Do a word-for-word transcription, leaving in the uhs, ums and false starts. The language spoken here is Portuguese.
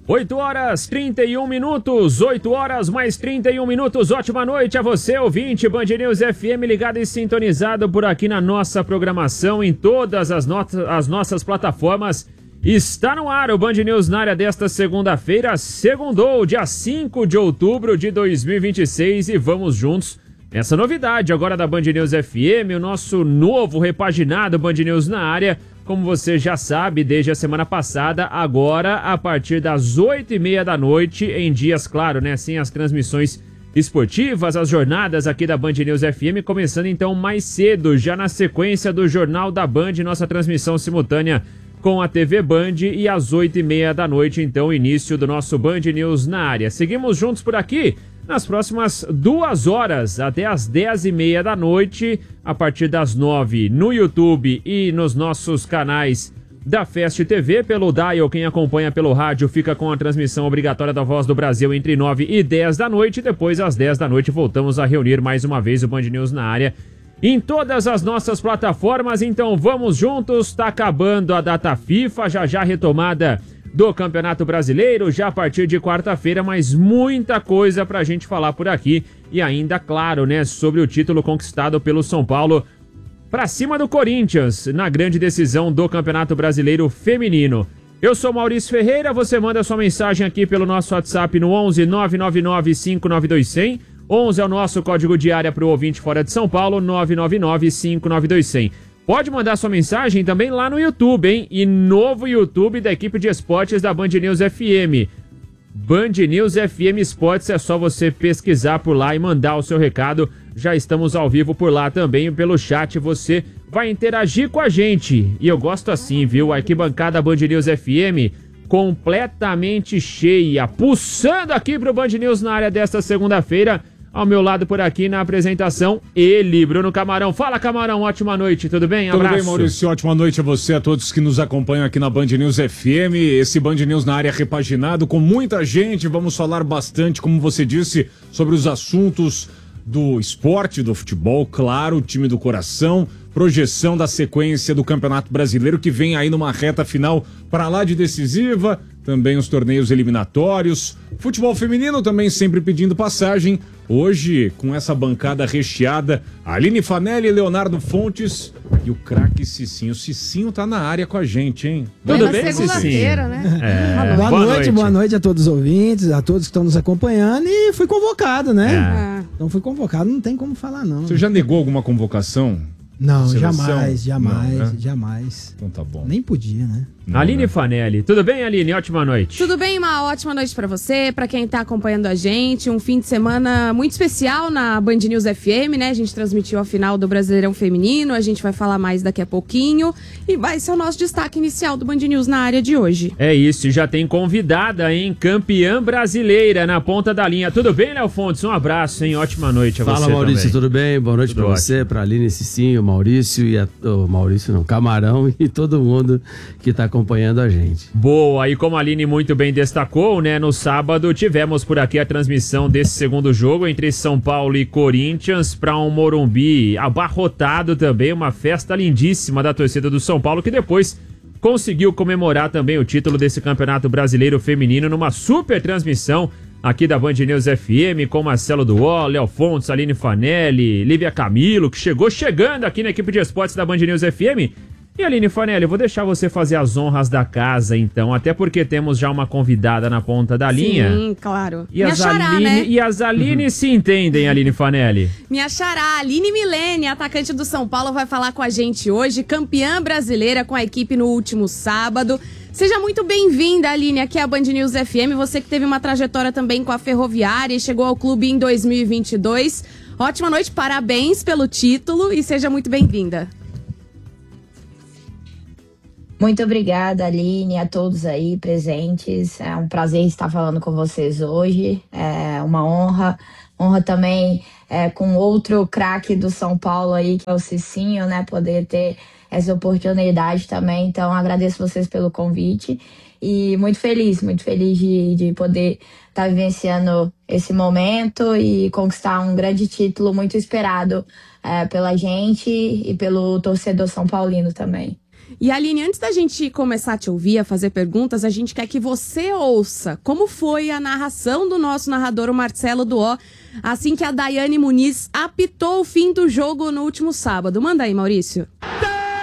oito horas, trinta e um minutos, oito horas mais trinta e um minutos, ótima noite a você, ouvinte, Band News F M, ligado e sintonizado por aqui na nossa programação, em todas as, no- as nossas plataformas. Está no ar o Band News na área desta segunda-feira, segundou, dia cinco de outubro de dois mil e vinte e seis, e vamos juntos nessa novidade agora da Band News F M, o nosso novo repaginado Band News na área. Como você já sabe, desde a semana passada, agora a partir das oito e meia da noite, em dias, claro, né, sem as transmissões esportivas, as jornadas aqui da Band News F M, começando então mais cedo, já na sequência do Jornal da Band, nossa transmissão simultânea com a T V Band, e às oito e meia da noite, então, início do nosso Band News na área. Seguimos juntos por aqui nas próximas duas horas, até às dez e meia da noite, a partir das nove no YouTube e nos nossos canais da Fest T V, pelo Dial. Quem acompanha pelo rádio fica com a transmissão obrigatória da Voz do Brasil entre nove e dez da noite. Depois, às dez da noite, voltamos a reunir mais uma vez o Band News na área em todas as nossas plataformas. Então vamos juntos, tá acabando a data FIFA, já já retomada do Campeonato Brasileiro, já a partir de quarta-feira, mas muita coisa pra gente falar por aqui. E ainda, claro, né, sobre o título conquistado pelo São Paulo pra cima do Corinthians, na grande decisão do Campeonato Brasileiro Feminino. Eu sou Maurício Ferreira, você manda sua mensagem aqui pelo nosso WhatsApp no onze nove nove nove cinco nove dois zero zero. onze é o nosso código de área pro ouvinte fora de São Paulo, nove nove nove cinco nove dois zero zero. Pode mandar sua mensagem também lá no YouTube, hein? E novo YouTube da equipe de esportes da Band News F M. Band News F M Esportes, é só você pesquisar por lá e mandar o seu recado. Já estamos ao vivo por lá também, pelo chat você vai interagir com a gente. E eu gosto assim, viu? A arquibancada Band News F M completamente cheia, pulsando aqui pro Band News na área desta segunda-feira. Ao meu lado por aqui na apresentação, ele, Bruno Camarão. Fala, Camarão, ótima noite, tudo bem? Tudo Abraço. bem, Maurício, ótima noite a você, a todos que nos acompanham aqui na Band News F M. Esse Band News na área repaginado com muita gente. Vamos falar bastante, como você disse, sobre os assuntos do esporte, do futebol, claro, o time do coração, projeção da sequência do Campeonato Brasileiro, que vem aí numa reta final para lá de decisiva, também os torneios eliminatórios, futebol feminino também sempre pedindo passagem. Hoje, com essa bancada recheada, Aline Fanelli, Leonardo Fontes e o craque Cicinho. O Cicinho tá na área com a gente, hein? Tudo bem, segunda-feira, né? É. Boa, Boa noite, noite. boa noite a todos os ouvintes, a todos que estão nos acompanhando, e fui convocado, né? É. Então fui convocado, não tem como falar, não. Você já negou alguma convocação? Não, Seleção? jamais, jamais, Não, né? jamais. Então tá bom. Nem podia, né? Não, Aline né? Fanelli, tudo bem, Aline? Ótima noite. Tudo bem, uma ótima noite pra você, pra quem tá acompanhando a gente. Um fim de semana muito especial na Band News F M, né? A gente transmitiu a final do Brasileirão Feminino, a gente vai falar mais daqui a pouquinho. E vai ser o nosso destaque inicial do Band News na área de hoje. É isso, já tem convidada, hein? Campeã brasileira na ponta da linha. Tudo bem, Léo Fontes? Um abraço, hein? Ótima noite a você. Fala, Maurício, também. tudo bem? Boa noite Tudo pra você, pra Aline, Cicinho, Maurício e a, oh, Maurício não, Camarão e todo mundo que tá acompanhando a gente. Boa, e como a Aline muito bem destacou, né, no sábado tivemos por aqui a transmissão desse segundo jogo entre São Paulo e Corinthians para um Morumbi abarrotado também, uma festa lindíssima da torcida do São Paulo, que depois conseguiu comemorar também o título desse Campeonato Brasileiro Feminino numa super transmissão aqui da Band News F M, com Marcelo Duó, Léo Fontes, Aline Fanelli, Lívia Camilo, que chegou chegando aqui na equipe de esportes da Band News F M. E Aline Fanelli, eu vou deixar você fazer as honras da casa, então, até porque temos já uma convidada na ponta da linha. Sim, claro. E Minha as xará, Aline, né? e as Aline se entendem, Aline Fanelli. Minha xará, Aline Milene, atacante do São Paulo, vai falar com a gente hoje, campeã brasileira com a equipe no último sábado. Seja muito bem-vinda, Aline, aqui é a Band News F M. Você que teve uma trajetória também com a Ferroviária e chegou ao clube em dois mil e vinte e dois. Ótima noite, parabéns pelo título e seja muito bem-vinda. Muito obrigada, Aline, a todos aí presentes. É um prazer estar falando com vocês hoje. É uma honra. Honra também é, com outro craque do São Paulo aí, que é o Cicinho, né? Poder ter essa oportunidade também. Então, agradeço vocês pelo convite. E muito feliz, muito feliz de, de poder estar vivenciando esse momento e conquistar um grande título muito esperado é, pela gente e pelo torcedor são paulino também. E Aline, antes da gente começar a te ouvir, a fazer perguntas, a gente quer que você ouça como foi a narração do nosso narrador, o Marcelo Duó, assim que a Daiane Muniz apitou o fim do jogo no último sábado. Manda aí, Maurício.